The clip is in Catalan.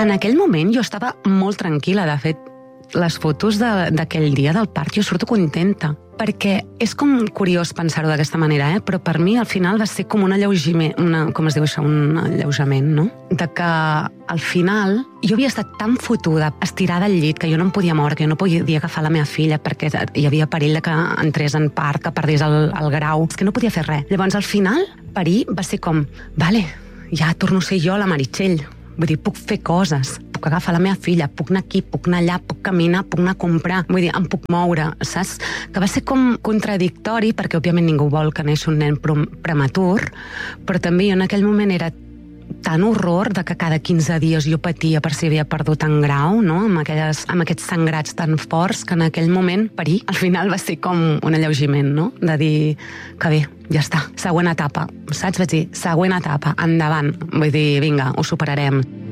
En aquell moment jo estava molt tranquil·la. De fet, les fotos d'aquell dia del part jo surto contenta, perquè és com curiós pensar-ho d'aquesta manera, però per mi al final va ser com un alleujament, com es diu això, un alleujament, no? De que al final jo havia estat tan fotuda, estirada al llit, que jo no em podia moure, que jo no podia agafar la meva filla perquè hi havia perill de que entrés en part, que perdés el grau. És que no podia fer res. Llavors al final parir va ser com, vale, ja torno a ser jo la Meritxell. Vull dir, puc fer coses, puc agafar la meva filla, puc anar aquí, puc anar allà, puc caminar, puc anar a comprar, vull dir, em puc moure, saps? Que va ser com contradictori, perquè òbviament ningú vol que neixi un nen prematur, però també jo en aquell moment era tan horror de que cada 15 dies jo patia per si havia perdut en grau, no? Amb aquests sangrats tan forts, que en aquell moment parir al final va ser com un alleugiment, no? De dir que bé, ja està, següent etapa, saps? Vaig dir, següent etapa, endavant, vull dir, vinga, ho superarem.